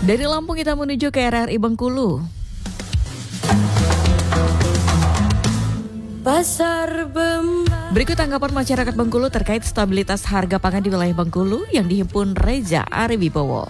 Dari Lampung kita menuju ke RRI Bengkulu. Berikut tanggapan masyarakat Bengkulu terkait stabilitas harga pangan di wilayah Bengkulu yang dihimpun Reza Ariwibowo.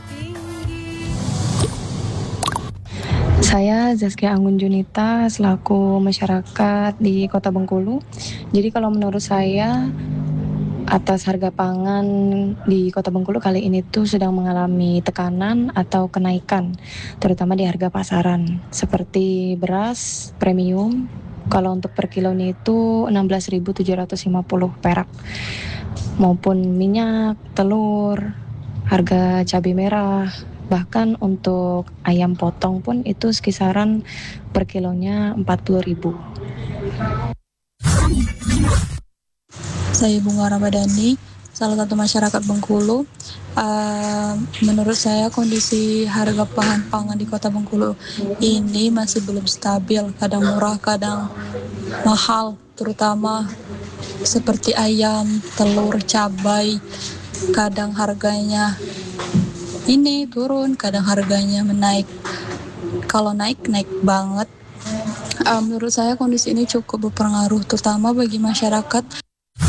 Saya Zaskia Anggun Junita selaku masyarakat di Kota Bengkulu. Jadi kalau menurut saya atas harga pangan di Kota Bengkulu kali ini tuh sedang mengalami tekanan atau kenaikan, terutama di harga pasaran. Seperti beras premium, kalau untuk per kilonya itu 16.750 perak. Maupun minyak, telur, harga cabai merah, bahkan untuk ayam potong pun itu kisaran per kilonya 40.000. Saya Bunga Ramadhani, salah satu masyarakat Bengkulu. Menurut saya kondisi harga bahan pangan di Kota Bengkulu ini masih belum stabil, kadang murah, kadang mahal, terutama seperti ayam, telur, cabai. Kadang harganya ini turun, kadang harganya menaik. Kalau naik banget. Menurut saya kondisi ini cukup berpengaruh, terutama bagi masyarakat.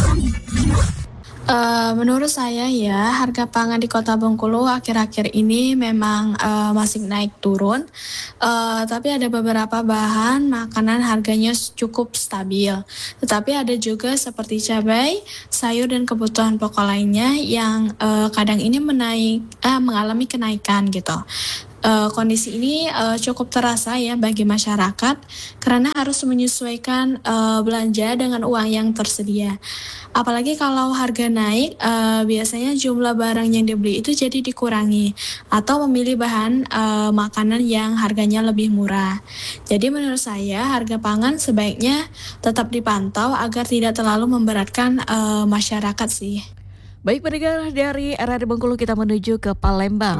Menurut saya ya, harga pangan di Kota Bengkulu akhir-akhir ini memang masih naik turun, tapi ada beberapa bahan makanan harganya cukup stabil. Tetapi ada juga seperti cabai, sayur dan kebutuhan pokok lainnya yang kadang ini mengalami kenaikan gitu. Kondisi ini cukup terasa ya bagi masyarakat karena harus menyesuaikan belanja dengan uang yang tersedia. Apalagi kalau harga naik, biasanya jumlah barang yang dibeli itu jadi dikurangi atau memilih bahan makanan yang harganya lebih murah. Jadi menurut saya harga pangan sebaiknya tetap dipantau agar tidak terlalu memberatkan masyarakat sih. Baik pendengar, dari RRI Bengkulu kita menuju ke Palembang.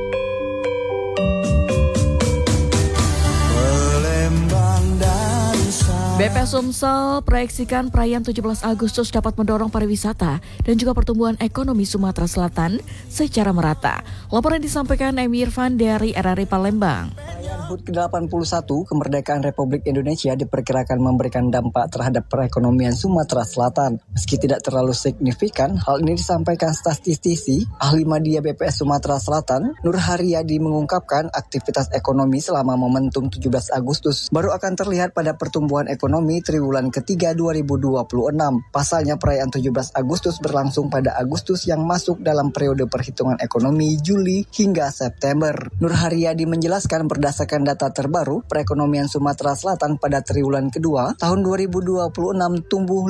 BP Sumsel proyeksikan perayaan 17 Agustus dapat mendorong pariwisata dan juga pertumbuhan ekonomi Sumatera Selatan secara merata. Laporan disampaikan Emi Irfan dari RRI Palembang. HUT ke-81 kemerdekaan Republik Indonesia diperkirakan memberikan dampak terhadap perekonomian Sumatera Selatan. Meski tidak terlalu signifikan, hal ini disampaikan statistisi ahli media BPS Sumatera Selatan, Nur Haryadi mengungkapkan aktivitas ekonomi selama momentum 17 Agustus baru akan terlihat pada pertumbuhan ekonomi triwulan ketiga 2026. Pasalnya perayaan 17 Agustus berlangsung pada Agustus yang masuk dalam periode perhitungan ekonomi Juli hingga September. Nur Haryadi menjelaskan berdasarkan data terbaru, perekonomian Sumatera Selatan pada triwulan kedua tahun 2026 tumbuh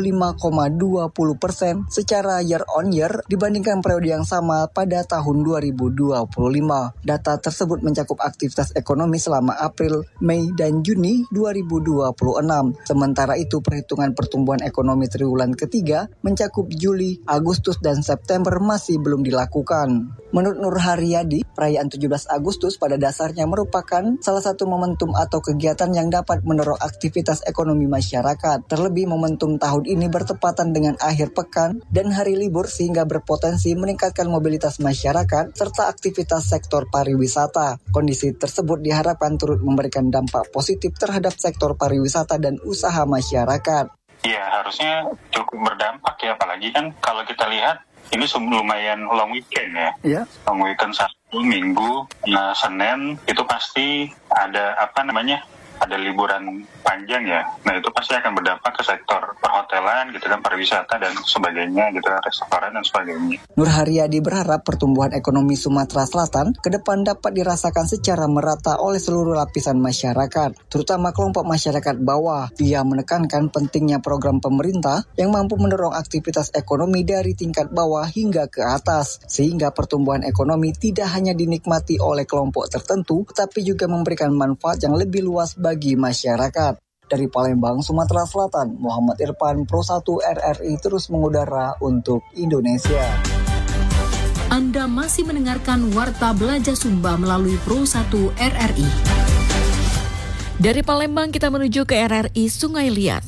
5,20% secara year on year dibandingkan periode yang sama pada tahun 2025. Data tersebut mencakup aktivitas ekonomi selama April, Mei, dan Juni 2026. Sementara itu, perhitungan pertumbuhan ekonomi triwulan ketiga mencakup Juli, Agustus, dan September masih belum dilakukan. Menurut Nur Haryadi, perayaan 17 Agustus pada dasarnya merupakan salah satu momentum atau kegiatan yang dapat mendorong aktivitas ekonomi masyarakat. Terlebih momentum tahun ini bertepatan dengan akhir pekan dan hari libur sehingga berpotensi meningkatkan mobilitas masyarakat serta aktivitas sektor pariwisata. Kondisi tersebut diharapkan turut memberikan dampak positif terhadap sektor pariwisata dan usaha masyarakat. Ya, harusnya cukup berdampak ya, apalagi kan kalau kita lihat ini lumayan long weekend ya. Yeah. Long weekend Sabtu, Minggu, Senin itu pasti ada ada liburan panjang ya. Nah itu pasti akan berdampak ke sektor perhotelan gitu kan, pariwisata dan sebagainya gitu, restoran dan sebagainya. Nur Haryadi berharap pertumbuhan ekonomi Sumatera Selatan ke depan dapat dirasakan secara merata oleh seluruh lapisan masyarakat, terutama kelompok masyarakat bawah. Dia menekankan pentingnya program pemerintah yang mampu mendorong aktivitas ekonomi dari tingkat bawah hingga ke atas, sehingga pertumbuhan ekonomi tidak hanya dinikmati oleh kelompok tertentu, tetapi juga memberikan manfaat yang lebih luas bagi masyarakat. Dari Palembang, Sumatera Selatan, Muhammad Irfan, Pro 1 RRI terus mengudara untuk Indonesia. Anda masih mendengarkan Warta Belanja Sumba melalui Pro 1 RRI. Dari Palembang kita menuju ke RRI Sungai Liat.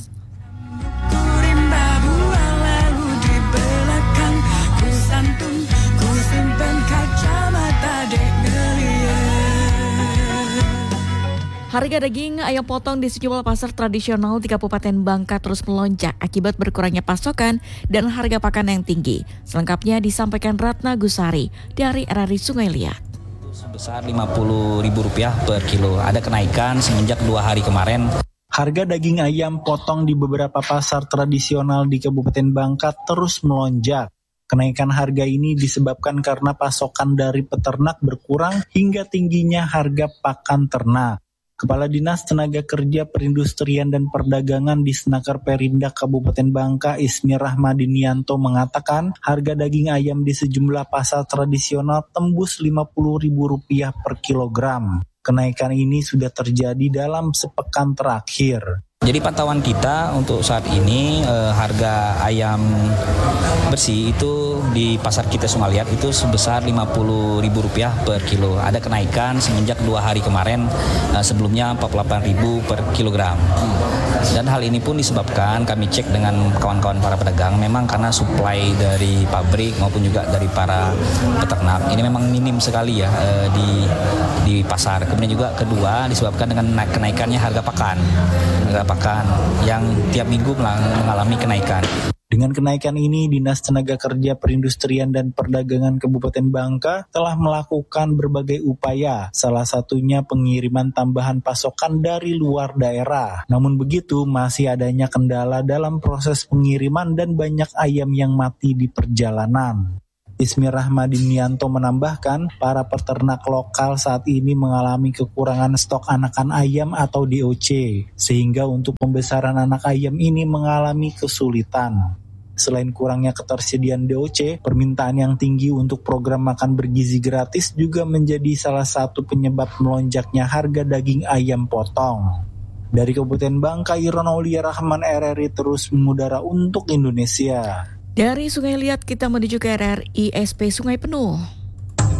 Harga daging ayam potong di sejumlah pasar tradisional di Kabupaten Bangka terus melonjak akibat berkurangnya pasokan dan harga pakan yang tinggi. Selengkapnya disampaikan Ratna Gusari dari RRI Sungai Liat. Sebesar Rp50.000 per kilo. Ada kenaikan semenjak 2 hari kemarin. Harga daging ayam potong di beberapa pasar tradisional di Kabupaten Bangka terus melonjak. Kenaikan harga ini disebabkan karena pasokan dari peternak berkurang hingga tingginya harga pakan ternak. Kepala Dinas Tenaga Kerja Perindustrian dan Perdagangan di Senakar Perindak Kabupaten Bangka, Ismi Rahmadinianto mengatakan harga daging ayam di sejumlah pasar tradisional tembus Rp50.000 per kilogram. Kenaikan ini sudah terjadi dalam sepekan terakhir. Jadi pantauan kita untuk saat ini harga ayam bersih itu di pasar kita Sungai Liat itu sebesar Rp50.000 per kilo. Ada kenaikan semenjak 2 hari kemarin, sebelumnya Rp48.000 per kilogram. Dan hal ini pun disebabkan kami cek dengan kawan-kawan para pedagang, memang karena suplai dari pabrik maupun juga dari para peternak ini memang minim sekali ya di pasar. Kemudian juga kedua disebabkan dengan kenaikannya harga pakan yang tiap minggu mengalami kenaikan. Dengan kenaikan ini, Dinas Tenaga Kerja Perindustrian dan Perdagangan Kabupaten Bangka telah melakukan berbagai upaya, salah satunya pengiriman tambahan pasokan dari luar daerah. Namun begitu, masih adanya kendala dalam proses pengiriman dan banyak ayam yang mati di perjalanan. Ismi Rahmadinianto menambahkan, para peternak lokal saat ini mengalami kekurangan stok anakan ayam atau DOC, sehingga untuk pembesaran anak ayam ini mengalami kesulitan. Selain kurangnya ketersediaan DOC, permintaan yang tinggi untuk program makan bergizi gratis juga menjadi salah satu penyebab melonjaknya harga daging ayam potong. Dari Kabupaten Bangka, Iron Aulia Rahman, RRI terus mengudara untuk Indonesia. Dari Sungai Liat kita menuju ke RRI SP Sungai Penuh.